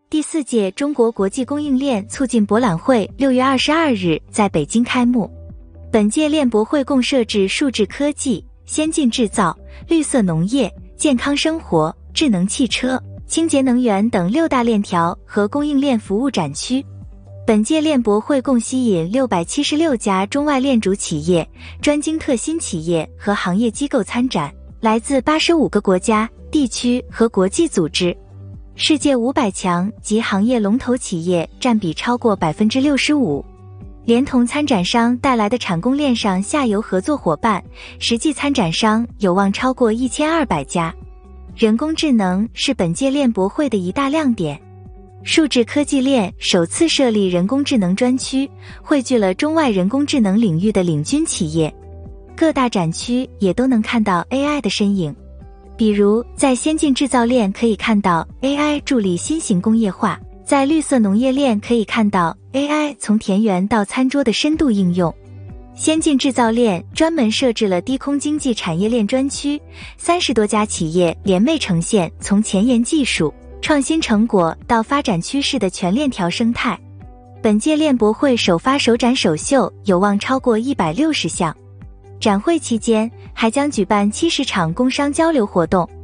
第4届中国国际供应链促进博览会6月22日在北京开幕。本届链博会共设置数字科技、先进制造、绿色农业、健康生活、智能汽车、清洁能源等6大链条和供应链服务展区。本届链博会共吸引676家中外链主企业、专精特新企业和行业机构参展，来自85个国家、地区和国际组织。世界500强及行业龙头企业占比超过 65%。连同参展商带来的产供链上下游合作伙伴，实际参展商有望超过1200家。人工智能是本届链博会的一大亮点。数字科技链首次设立人工智能专区，汇聚了中外人工智能领域的领军企业。各大展区也都能看到 AI 的身影。比如在先进制造链可以看到 AI 助力新型工业化，在绿色农业链可以看到 AI 从田园到餐桌的深度应用。先进制造链专门设置了低空经济产业链专区，30多家企业联袂呈现从前沿技术、创新成果到发展趋势的全链条生态。本届链博会首发首展首秀有望超过160项。展会期间还将举办70场工商交流活动，